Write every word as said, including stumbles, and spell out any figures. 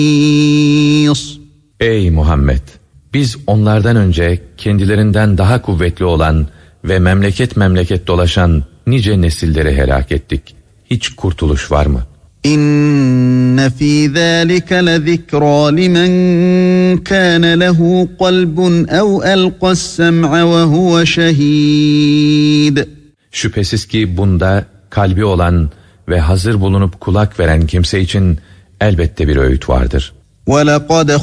Ey Muhammed! Biz onlardan önce kendilerinden daha kuvvetli olan ve memleket memleket dolaşan nice nesilleri helak ettik. Hiç kurtuluş var mı? İnne fî zâlike lezikrâ limen kâne lehu kalbun ev elqas-sem'a ve huve şehîd. Şüphesiz ki bunda kalbi olan ve hazır bulunup kulak veren kimse için elbette bir öğüt vardır. وَلَقَدْ